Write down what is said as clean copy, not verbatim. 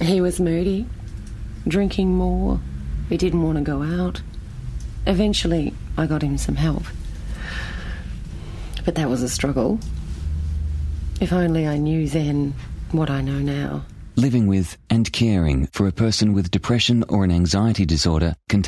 He was moody, drinking more. He didn't want to go out. Eventually, I got him some help. But that was a struggle. If only I knew then what I know now. Living with and caring for a person with depression or an anxiety disorder can